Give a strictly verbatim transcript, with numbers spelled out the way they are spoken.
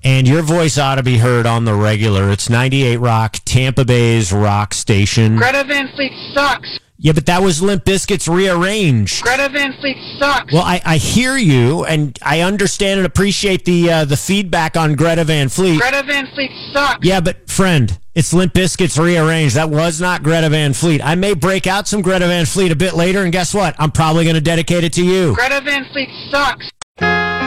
And your voice ought to be heard on the regular. It's ninety-eight Rock, Tampa Bay's rock station. Greta Van Fleet sucks. Yeah, but that was Limp Bizkit's rearranged. Greta Van Fleet sucks. Well, I, I hear you, and I understand and appreciate the uh, the feedback on Greta Van Fleet. Greta Van Fleet sucks. Yeah, but friend, it's Limp Bizkit's rearranged. That was not Greta Van Fleet. I may break out some Greta Van Fleet a bit later, and guess what? I'm probably going to dedicate it to you. Greta Van Fleet sucks.